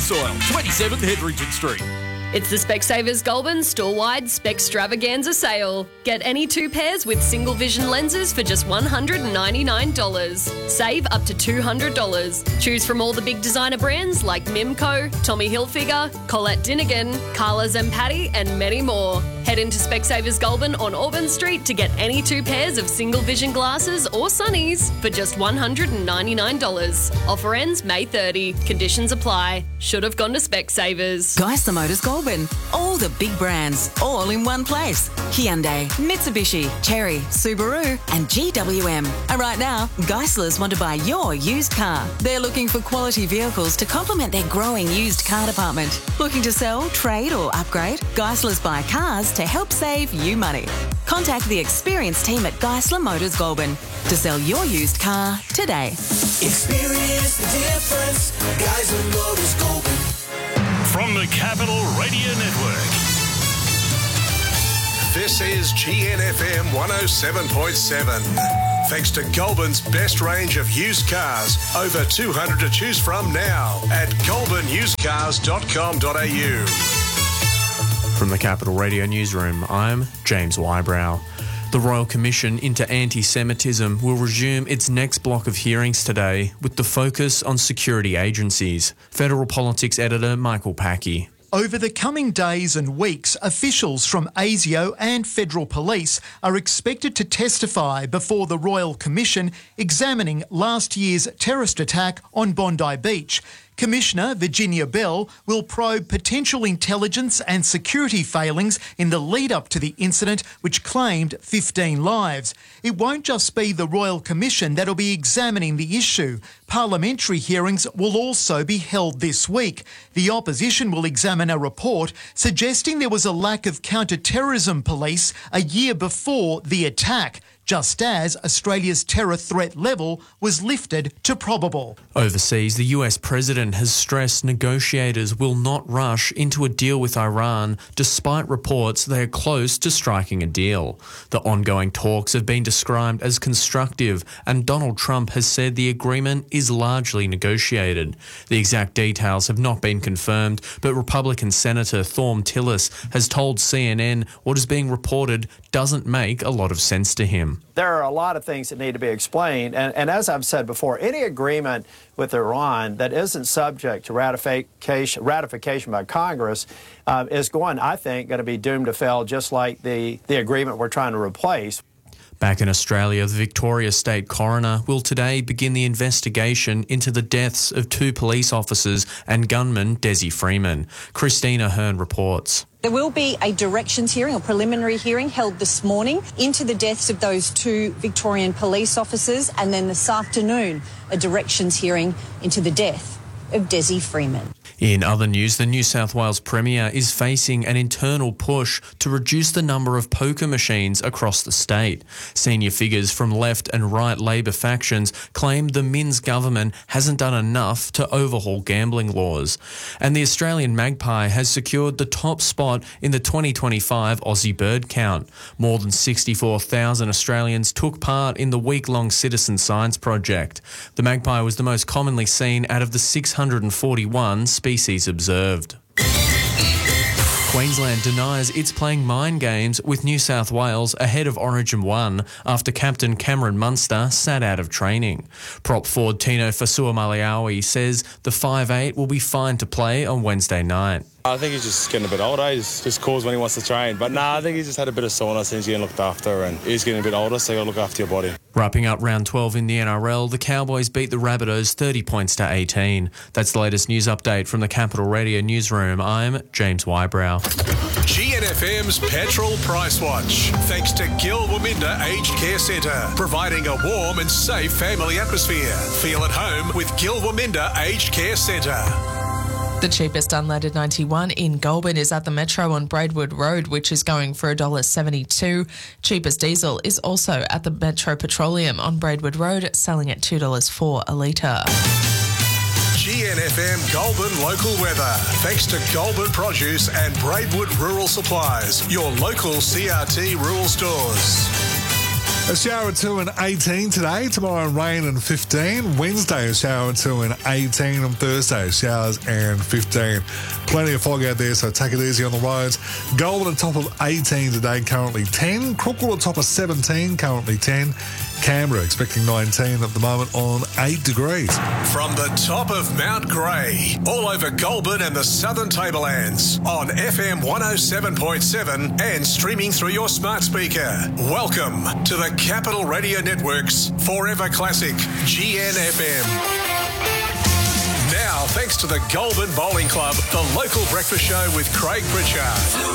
Soil, 27 Hedrington Street. It's the Specsavers Goulburn store-wide Specstravaganza sale. Get any 2 pairs with single vision lenses for just $199. Save up to $200. Choose from all the big designer brands like Mimco, Tommy Hilfiger, Colette Dinnigan, Carla Zampatti and many more. Head into Specsavers Goulburn on Auburn Street to get any 2 pairs of single vision glasses or sunnies for just $199. Offer ends May 30. Conditions apply. Should have gone to Specsavers. Geisler Motors Goulburn. All the big brands, all in one place. Hyundai, Mitsubishi, Chery, Subaru and GWM. And right now, Geislers want to buy your used car. They're looking for quality vehicles to complement their growing used car department. Looking to sell, trade or upgrade? Geislers buy cars to help save you money. Contact the experienced team at Geisler Motors Goulburn to sell your used car today. Experience the difference. Geisler Motors Goulburn. From the Capital Radio Network. This is GNFM 107.7. Thanks to Goulburn's best range of used cars. Over 200 to choose from now at goulburnusedcars.com.au. From the Capital Radio Newsroom, I'm James Wybrow. The Royal Commission into Anti-Semitism will resume its next block of hearings today with the focus on security agencies. Federal Politics editor Michael Packey. Over the coming days and weeks, officials from ASIO and Federal Police are expected to testify before the Royal Commission examining last year's terrorist attack on Bondi Beach. Commissioner Virginia Bell will probe potential intelligence and security failings in the lead-up to the incident, which claimed 15 lives. It won't just be the Royal Commission that'll be examining the issue. Parliamentary hearings will also be held this week. The opposition will examine a report suggesting there was a lack of counter-terrorism police a year before the attack, just as Australia's terror threat level was lifted to probable. Overseas, the US president has stressed negotiators will not rush into a deal with Iran, despite reports they are close to striking a deal. The ongoing talks have been described as constructive, and Donald Trump has said the agreement is largely negotiated. The exact details have not been confirmed, but Republican Senator Thom Tillis has told CNN what is being reported doesn't make a lot of sense to him. There are a lot of things that need to be explained, and as I've said before, any agreement with Iran that isn't subject to ratification by Congress is I think, going to be doomed to fail, just like the agreement we're trying to replace. Back in Australia, the Victoria State Coroner will today begin the investigation into the deaths of 2 police officers and gunman Desi Freeman. Christina Hearn reports. There will be a directions hearing or preliminary hearing held this morning into the deaths of those 2 Victorian police officers, and then this afternoon a directions hearing into the death of Desi Freeman. In other news, the New South Wales Premier is facing an internal push to reduce the number of poker machines across the state. Senior figures from left and right Labor factions claim the Minns government hasn't done enough to overhaul gambling laws. And the Australian Magpie has secured the top spot in the 2025 Aussie Bird Count. More than 64,000 Australians took part in the week-long citizen science project. The magpie was the most commonly seen out of the 641 species observed. Queensland denies it's playing mind games with New South Wales ahead of Origin 1 after captain Cameron Munster sat out of training. Prop forward Tino Fasuamaleaui says the 5'8" will be fine to play on Wednesday night. I think he's just getting a bit older. He's just calls when he wants to train. But I think he's just had a bit of soreness and he's getting looked after, and he's getting a bit older, so you got to look after your body. Wrapping up round 12 in the NRL, the Cowboys beat the Rabbitohs 30 points to 18. That's the latest news update from the Capital Radio Newsroom. I'm James Wybrow. GNFM's Petrol Price Watch. Thanks to Gil Waminda Aged Care Centre, providing a warm and safe family atmosphere. Feel at home with Gil Waminda Aged Care Centre. The cheapest unleaded 91 in Goulburn is at the Metro on Braidwood Road, which is going for $1.72. Cheapest diesel is also at the Metro Petroleum on Braidwood Road, selling at $2.04 a litre. GNFM Goulburn local weather. Thanks to Goulburn Produce and Braidwood Rural Supplies, your local CRT rural stores. A shower 2 and 18 today. Tomorrow, rain and 15. Wednesday, a shower 2 and 18. And Thursday, showers and 15. Plenty of fog out there, so take it easy on the roads. Goulburn at top of 18 today, currently 10. Crookwell at top of 17, currently 10. Canberra expecting 19 at the moment on 8 degrees. From the top of Mount Grey, all over Goulburn and the Southern Tablelands, on FM 107.7 and streaming through your smart speaker. Welcome to the Capital Radio Network's Forever Classic, GNFM. Now, thanks to the Goulburn Bowling Club, the local breakfast show with Craig Pritchard.